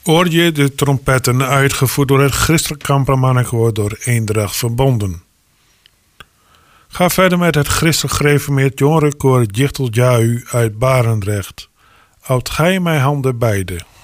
Hoor je de trompetten uitgevoerd door het Christelijk Kampermannenkoor door Eendracht Verbonden. Ga verder met het Christelijk Gereformeerd Jongerenkoor Jichtel Jaju uit Barendrecht. Houd gij mijn handen beide.